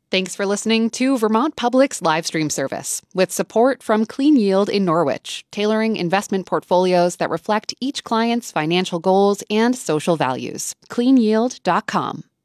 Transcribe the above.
Thanks for listening to Vermont Public's live stream service with support from Clean Yield in Norwich, tailoring investment portfolios that reflect each client's financial goals and social values. CleanYield.com.